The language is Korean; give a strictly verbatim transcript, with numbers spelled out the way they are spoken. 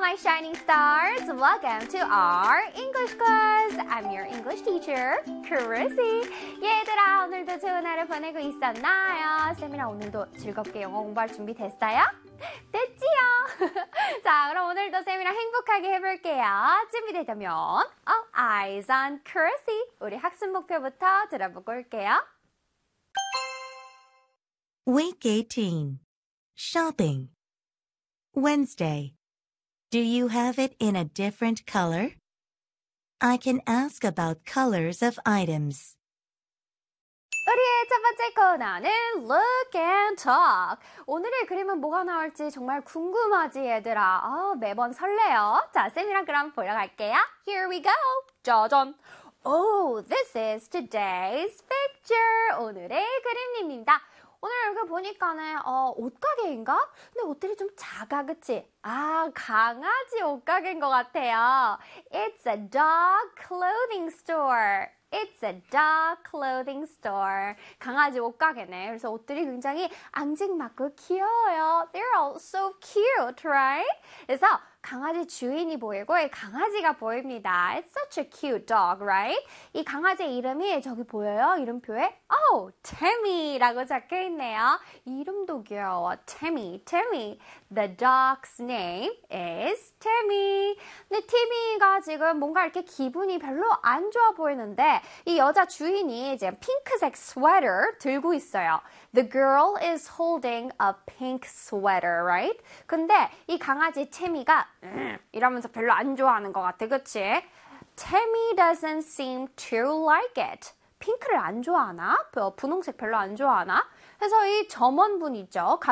my shining stars. Welcome to our English class. I'm your English teacher, Chrissy. 얘들아, 오늘도 좋은 하루 보내고 있었나요? 쌤이랑 오늘도 즐겁게 영어 공부할 준비 됐어요? 됐지요? 자, 그럼 오늘도 쌤이랑 행복하게 해볼게요. 준비되다면 All eyes on Chrissy. 우리 학습 목표부터 들어보고 올게요. Week eighteen. Shopping. Wednesday. Do you have it in a different color? I can ask about colors of items. 우리의 첫 번째 코너는 Look and Talk. 오늘의 그림은 뭐가 나올지 정말 궁금하지, 얘들아. 아, 매번 설레요. 자, 쌤이랑 그럼 보러 갈게요. Here we go. 짜잔. Oh, this is today's picture. 오늘의 그림입니다. 오늘 여기 보니까는 어, 옷가게인가? 근데 옷들이 좀 작아, 그치? 아, 강아지 옷가게인 것 같아요. It's a dog clothing store. It's a dog clothing store. 강아지 옷가게네. 그래서 옷들이 굉장히 앙증맞고 귀여워요. They're all so cute, right? 그래서 강아지 주인이 보이고 이 강아지가 보입니다. It's such a cute dog, right? 이 강아지의 이름이 저기 보여요? 이름표에? Oh, Tammy라고 적혀있네요. 이름도 귀여워. Tammy, Tammy. The dog's name is Tammy. 근데 티미가 지금 뭔가 이렇게 기분이 별로 안 좋아 보이는데 이 여자 주인이 이제 핑크색 스웨터 들고 있어요. The girl is holding a pink sweater, right? 근데 이 강아지 태미가 음, 이러면서 별로 안 좋아하는 것 같아, 그치? Tammy doesn't seem to like it. 핑크를 안 좋아하나? 분홍색 별로 안 좋아하나? 그래서 이 점원분 있죠?